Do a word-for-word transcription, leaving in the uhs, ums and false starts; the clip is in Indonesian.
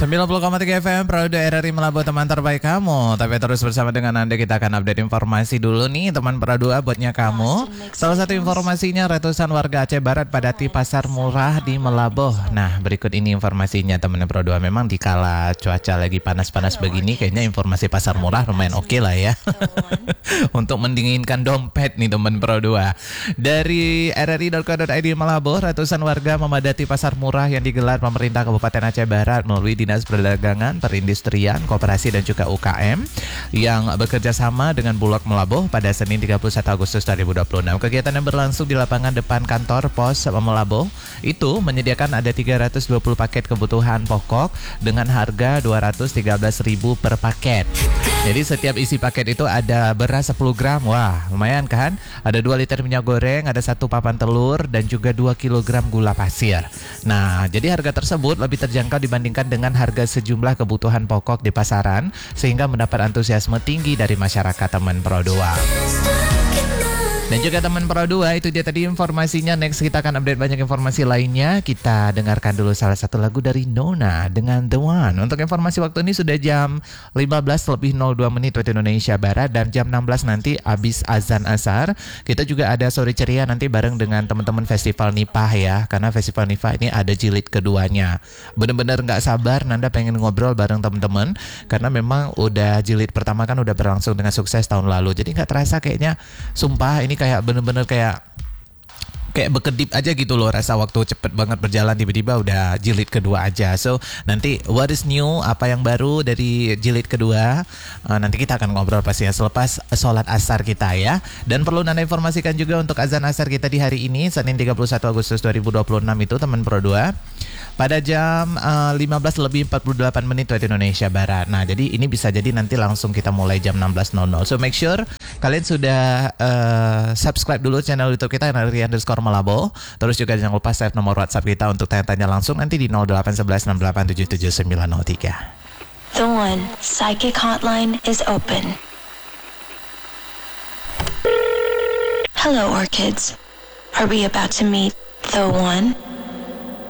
sembilan puluh koma tiga F M Produk R R I Melabuh, teman terbaik kamu. Tapi terus bersama dengan Anda, kita akan update informasi dulu nih teman Produk buatnya kamu. Salah satu informasinya, ratusan warga Aceh Barat padati pasar murah di Melabuh. Nah, berikut ini informasinya teman Produk. Memang dikala cuaca lagi panas-panas begini, kayaknya informasi pasar murah lumayan oke okay lah ya. Untuk mendinginkan dompet nih teman Produk. Dari R R I dot co dot I D Melabuh, ratusan warga memadati pasar murah yang digelar pemerintah Kabupaten Aceh Barat melalui Dinas Perdagangan, Perindustrian, Koperasi dan juga U K M yang bekerja sama dengan Bulog Melabuh pada Senin tiga puluh satu Agustus dua ribu dua puluh enam. Kegiatan yang berlangsung di lapangan depan kantor Pos Melabuh itu menyediakan ada tiga ratus dua puluh paket kebutuhan pokok dengan harga dua ratus tiga belas ribu per paket. Jadi setiap isi paket itu ada beras sepuluh gram. Wah, lumayan kan? Ada dua liter minyak goreng, ada satu papan telur dan juga dua kilogram gula pasir. Nah, jadi harga tersebut lebih terjangkau dibandingkan dengan harga sejumlah kebutuhan pokok di pasaran, sehingga mendapat antusiasme tinggi dari masyarakat teman Pro dua. Dan juga teman Pro dua, itu dia tadi informasinya. Next kita akan update banyak informasi lainnya. Kita dengarkan dulu salah satu lagu dari Nona dengan The One. Untuk informasi waktu ini sudah jam lima belas lebih nol dua menit waktu Indonesia Barat, dan jam enam belas nanti habis azan asar. Kita juga ada sore ceria nanti bareng dengan teman-teman Festival Nipah ya, karena Festival Nipah ini ada jilid keduanya. Bener-bener nggak sabar Nanda pengen ngobrol bareng teman-teman, karena memang udah jilid pertama kan udah berlangsung dengan sukses tahun lalu. Jadi nggak terasa kayaknya, sumpah ini kayak bener-bener kayak kayak berkedip aja gitu loh, rasa waktu cepet banget berjalan, tiba-tiba udah jilid kedua aja. So nanti what is new, apa yang baru dari jilid kedua, uh, nanti kita akan ngobrol pastinya selepas sholat asar kita ya. Dan perlu Nanda informasikan juga untuk azan asar kita di hari ini Senin tiga puluh satu Agustus dua ribu dua puluh enam itu teman Pro dua pada jam uh, lima belas lebih empat puluh delapan menit waktu Indonesia Barat. Nah, jadi ini bisa jadi nanti langsung kita mulai jam enam belas nol nol. So make sure kalian sudah uh, subscribe dulu channel YouTube kita R R I underscore Melabuh. Terus juga jangan lupa save nomor WhatsApp kita untuk tanya-tanya langsung nanti di nol delapan satu satu enam delapan tujuh tujuh sembilan nol tiga. The One Psychic Hotline is open. Hello, Orchids. Are we about to meet the one?